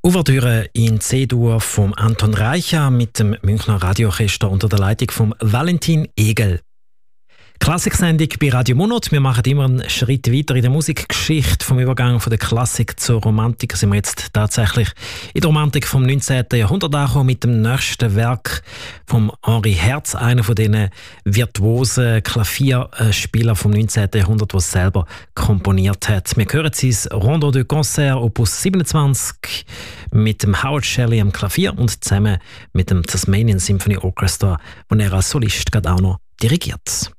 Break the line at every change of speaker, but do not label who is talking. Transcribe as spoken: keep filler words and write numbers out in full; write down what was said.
Ouvertüre in C-Dur von Anton Reicha mit dem Münchner Radioorchester unter der Leitung von Valentin Egel. Klassiksendung bei Radio Monat. Wir machen immer einen Schritt weiter in der Musikgeschichte. Vom Übergang von der Klassik zur Romantik sind wir jetzt tatsächlich in der Romantik vom neunzehnten Jahrhundert angekommen mit dem nächsten Werk von Henri Herz, einer von diesen virtuosen Klavierspieler vom neunzehnten Jahrhundert, der es selber komponiert hat. Wir hören sein Rondo de Concert Opus siebenundzwanzig mit dem Howard Shelley am Klavier und zusammen mit dem Tasmanian Symphony Orchestra, wo er als Solist gerade auch noch dirigiert.